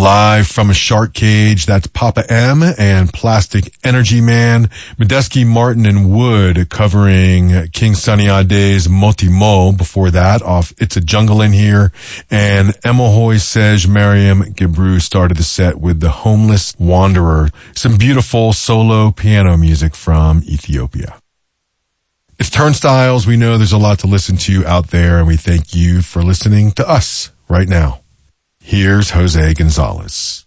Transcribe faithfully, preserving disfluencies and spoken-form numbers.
Live from a shark cage, that's Papa M and Plastic Energy Man. Medeski, Martin, and Wood covering King Sunny Ade's Moti Mo. Before that, off It's a Jungle in Here. And Emohoy Sej Mariam Gebru started the set with The Homeless Wanderer. Some beautiful solo piano music from Ethiopia. It's Turnstiles. We know there's a lot to listen to out there, and we thank you for listening to us right now. Here's Jose Gonzalez.